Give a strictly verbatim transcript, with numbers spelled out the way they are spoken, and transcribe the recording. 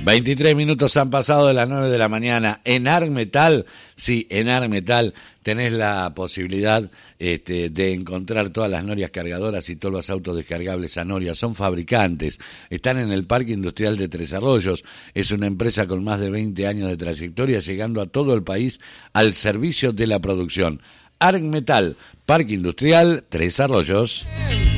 veintitrés minutos han pasado de las nueve de la mañana. En Armetal, sí, en Armetal tenés la posibilidad este, de encontrar todas las norias cargadoras y todos los autos descargables a Noria. Son fabricantes, están en el Parque Industrial de Tres Arroyos. Es una empresa con más de veinte años de trayectoria, llegando a todo el país al servicio de la producción. Armetal, Parque Industrial Tres Arroyos.